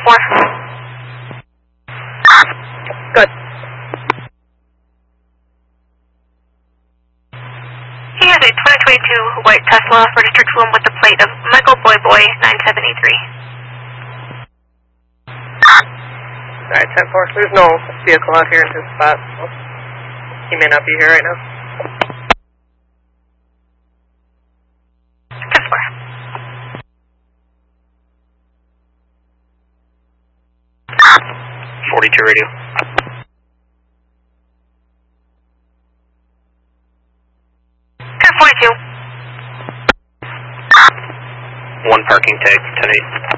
4. Good. He has a 2022 white Tesla registered to him with the plate of Michael Boy 9783. Alright, 10-4. There's no vehicle out here in his spot, so he may not be here right now. 42 radio. Ten 42. 1 parking tag, 10-8.